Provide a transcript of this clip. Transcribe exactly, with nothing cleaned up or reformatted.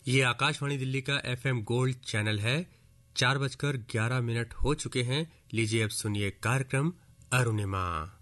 ये आकाशवाणी दिल्ली का FM gold channel है। चार बजकर ग्यारह मिनट हो चुके हैं। लीजिए अब सुनिए कार्यक्रम अरुणिमा।